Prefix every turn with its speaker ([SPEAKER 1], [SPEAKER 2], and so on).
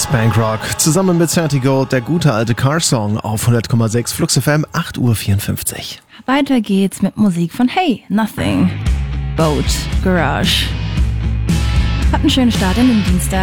[SPEAKER 1] Bankrock zusammen mit Santi Gold, der gute alte Car-Song auf 100,6 Flux FM, 8:54 Uhr.
[SPEAKER 2] Weiter geht's mit Musik von Hey, Nothing, Boat, Garage. Habt einen schönen Start in den Dienstag.